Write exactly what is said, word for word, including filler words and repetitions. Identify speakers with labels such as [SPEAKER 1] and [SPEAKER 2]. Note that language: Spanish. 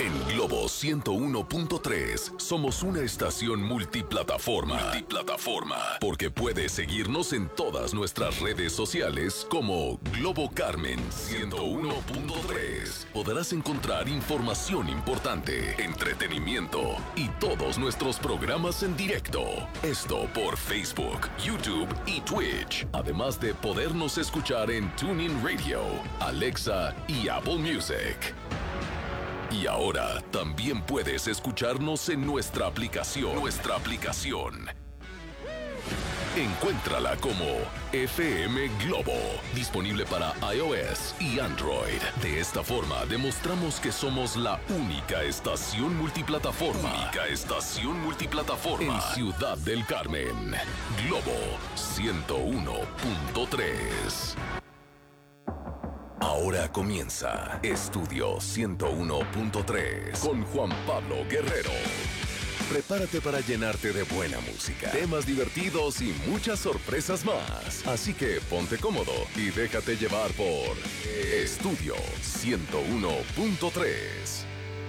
[SPEAKER 1] En Globo ciento uno punto tres somos una estación multiplataforma. Multiplataforma. Porque puedes seguirnos en todas nuestras redes sociales como Globo Carmen ciento uno punto tres. Podrás encontrar información importante, entretenimiento y todos nuestros programas en directo. Esto por Facebook, YouTube y Twitch. Además de podernos escuchar en TuneIn Radio, Alexa y Apple Music. Y ahora también puedes escucharnos en nuestra aplicación. Nuestra aplicación. Encuéntrala como F M Globo, disponible para iOS y Android. De esta forma demostramos que somos la única estación multiplataforma. Única estación multiplataforma en Ciudad del Carmen. Globo ciento uno punto tres. Ahora comienza Estudio ciento uno punto tres con Juan Pablo Guerrero. Prepárate para llenarte de buena música, temas divertidos y muchas sorpresas más. Así que ponte cómodo y déjate llevar por Estudio ciento uno punto tres.